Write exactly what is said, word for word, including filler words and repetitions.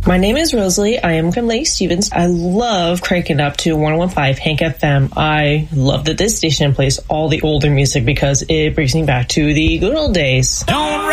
My name is Rosalie. I am from Lake Stevens. I love cranking up to one oh one point five Hank F M. I love that this station plays all the older music because it brings me back to the good old days. Don't